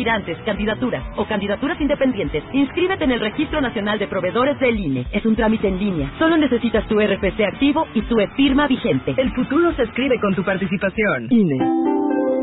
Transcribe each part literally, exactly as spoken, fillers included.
aspirantes, candidaturas o candidaturas independientes, inscríbete en el Registro Nacional de Proveedores del I N E. Es un trámite en línea. Solo necesitas tu R F C activo y tu e-firma vigente. El futuro se escribe con tu participación. I N E.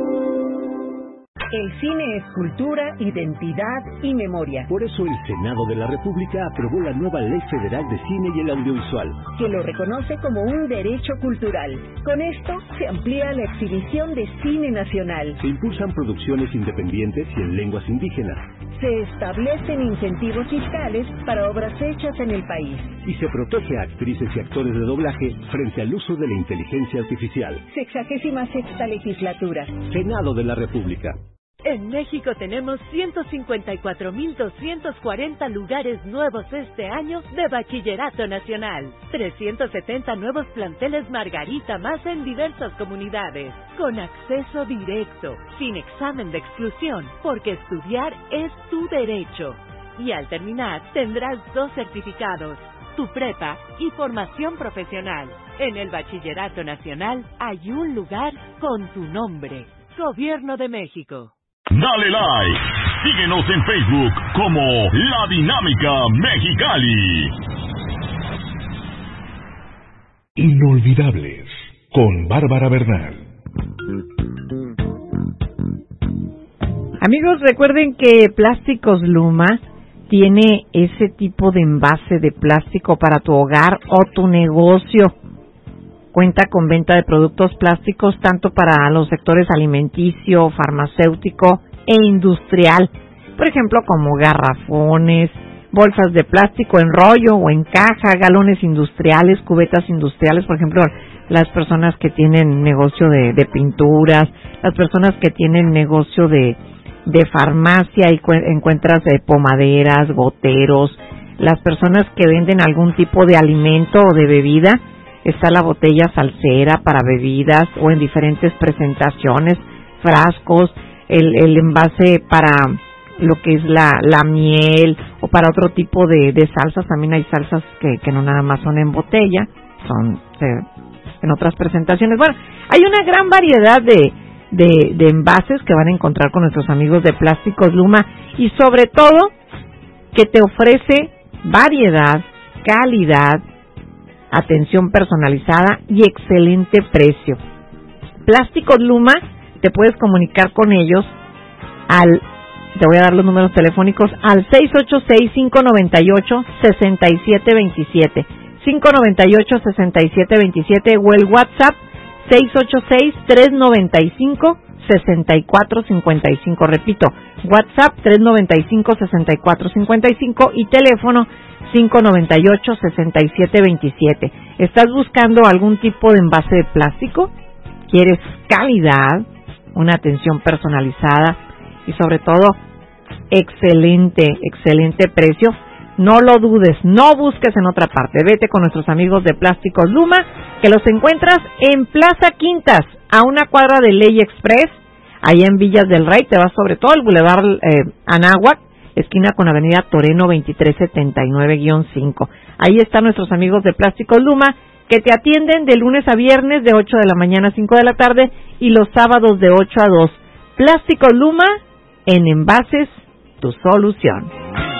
El cine es cultura, identidad y memoria. Por eso el Senado de la República aprobó la nueva Ley Federal de Cine y el Audiovisual, que lo reconoce como un derecho cultural. Con esto se amplía la exhibición de cine nacional. Se impulsan producciones independientes y en lenguas indígenas. Se establecen incentivos fiscales para obras hechas en el país. Y se protege a actrices y actores de doblaje frente al uso de la inteligencia artificial. Sexagésima sexta legislatura. Senado de la República. En México tenemos ciento cincuenta y cuatro mil doscientos cuarenta lugares nuevos este año de Bachillerato Nacional. trescientos setenta nuevos planteles Margarita más en diversas comunidades. Con acceso directo, sin examen de exclusión, porque estudiar es tu derecho. Y al terminar, tendrás dos certificados, tu prepa y formación profesional. En el Bachillerato Nacional hay un lugar con tu nombre. Gobierno de México. Dale like. Síguenos en Facebook como La Dinámica Mexicali. Inolvidables con Bárbara Bernal. Amigos, recuerden que Plásticos Luma tiene ese tipo de envase de plástico para tu hogar o tu negocio. Cuenta con venta de productos plásticos tanto para los sectores alimenticio, farmacéutico e industrial. Por ejemplo, como garrafones, bolsas de plástico en rollo o en caja, galones industriales, cubetas industriales. Por ejemplo, las personas que tienen negocio de, de pinturas, las personas que tienen negocio de, de farmacia y cu- encuentras eh, pomaderas, goteros, las personas que venden algún tipo de alimento o de bebida. Está la botella salsera para bebidas o en diferentes presentaciones, frascos, el, el envase para lo que es la, la miel o para otro tipo de, de salsas. También hay salsas que, que no nada más son en botella, son eh, en otras presentaciones. Bueno, hay una gran variedad de, de, de envases que van a encontrar con nuestros amigos de Plásticos Luma y sobre todo que te ofrece variedad, calidad, atención personalizada y excelente precio. Plásticos Luma, te puedes comunicar con ellos al, te voy a dar los números telefónicos, al seis ocho seis, cinco nueve ocho, seis siete dos siete, cinco nueve ocho, seis siete dos siete o el WhatsApp seis ocho seis, tres nueve cinco, seis cuatro cinco cinco. Repito, WhatsApp tres nueve cinco, seis cuatro cinco cinco y teléfono cinco nueve ocho, seis siete dos siete. ¿Estás buscando algún tipo de envase de plástico? ¿Quieres calidad, una atención personalizada y sobre todo excelente, excelente precio? No lo dudes, no busques en otra parte. Vete con nuestros amigos de Plásticos Luma, que los encuentras en Plaza Quintas, a una cuadra de Ley Express, allá en Villas del Rey. Te vas sobre todo al Boulevard eh, Anáhuac, esquina con Avenida Toreno veintitrés setenta y nueve guión cinco. Ahí están nuestros amigos de Plásticos Luma, que te atienden de lunes a viernes de ocho de la mañana a cinco de la tarde y los sábados de ocho a dos. Plásticos Luma, en envases, tu solución.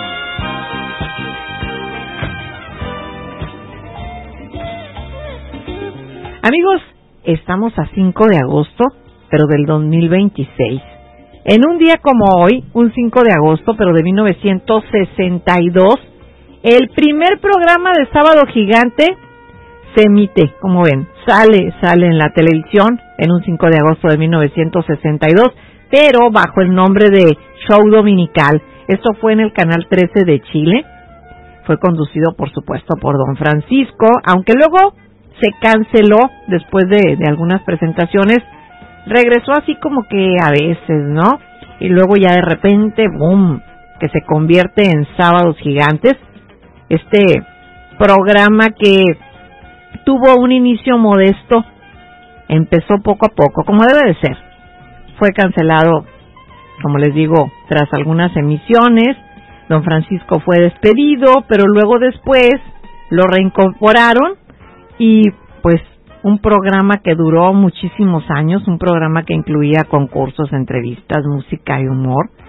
Amigos, estamos a cinco de agosto, pero del dos mil veintiséis. En un día como hoy, un cinco de agosto, pero de mil novecientos sesenta y dos, el primer programa de Sábado Gigante se emite, como ven, sale, sale en la televisión en un cinco de agosto de mil novecientos sesenta y dos, pero bajo el nombre de Show Dominical. Esto fue en el Canal trece de Chile. Fue conducido, por supuesto, por Don Francisco, aunque luego se canceló después de, de algunas presentaciones. Regresó así como que a veces, ¿no? Y luego ya de repente, boom, que se convierte en Sábados Gigantes. Este programa que tuvo un inicio modesto, empezó poco a poco, como debe de ser. Fue cancelado, como les digo, tras algunas emisiones. Don Francisco fue despedido, pero luego después lo reincorporaron y pues un programa que duró muchísimos años, un programa que incluía concursos, entrevistas, música y humor.